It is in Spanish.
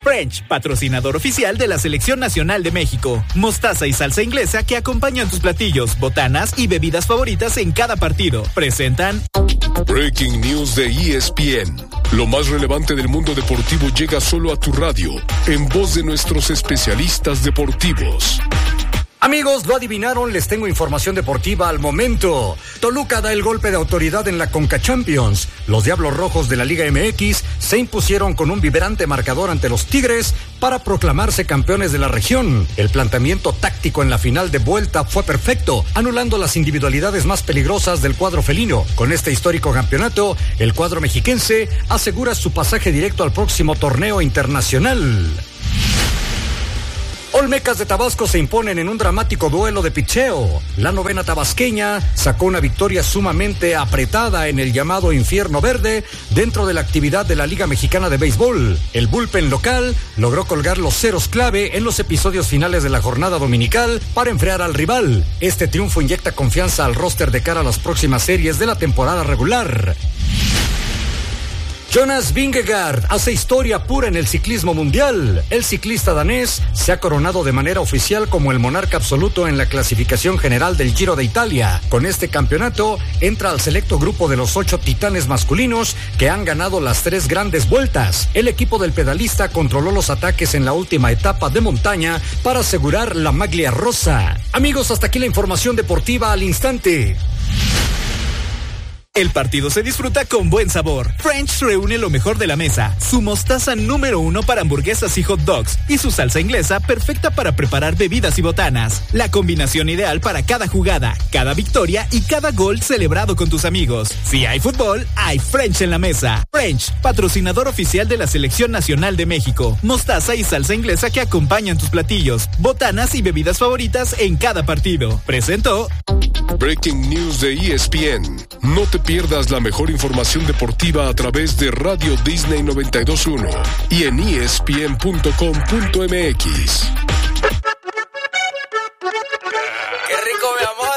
French, patrocinador oficial de la Selección Nacional de México. Mostaza y salsa inglesa que acompañan tus platillos, botanas y bebidas favoritas en cada partido. Presentan Breaking News de ESPN. Lo más relevante del mundo deportivo llega solo a tu radio, en voz de nuestros especialistas deportivos. Amigos, lo adivinaron, les tengo información deportiva al momento. Toluca da el golpe de autoridad en la Conca Champions. Los Diablos Rojos de la Liga MX se impusieron con un vibrante marcador ante los Tigres para proclamarse campeones de la región. El planteamiento táctico en la final de vuelta fue perfecto, anulando las individualidades más peligrosas del cuadro felino. Con este histórico campeonato, el cuadro mexiquense asegura su pasaje directo al próximo torneo internacional. Olmecas de Tabasco se imponen en un dramático duelo de picheo. La novena tabasqueña sacó una victoria sumamente apretada en el llamado Infierno Verde dentro de la actividad de la Liga Mexicana de Béisbol. El bullpen local logró colgar los ceros clave en los episodios finales de la jornada dominical para enfriar al rival. Este triunfo inyecta confianza al roster de cara a las próximas series de la temporada regular. Jonas Vingegaard hace historia pura en el ciclismo mundial. El ciclista danés se ha coronado de manera oficial como el monarca absoluto en la clasificación general del Giro de Italia. Con este campeonato entra al selecto grupo de los 8 titanes masculinos que han ganado las 3 grandes vueltas. El equipo del pedalista controló los ataques en la última etapa de montaña para asegurar la maglia rosa. Amigos, hasta aquí la información deportiva al instante. El partido se disfruta con buen sabor. French reúne lo mejor de la mesa. Su mostaza número 1 para hamburguesas y hot dogs. Y su salsa inglesa perfecta para preparar bebidas y botanas. La combinación ideal para cada jugada, cada victoria y cada gol celebrado con tus amigos. Si hay fútbol, hay French en la mesa. French, patrocinador oficial de la Selección Nacional de México. Mostaza y salsa inglesa que acompañan tus platillos, botanas y bebidas favoritas en cada partido. Presentó Breaking News de ESPN. No te pierdas la mejor información deportiva a través de Radio Disney 92.1 y en ESPN.com.mx. ¡Qué rico, mi amor!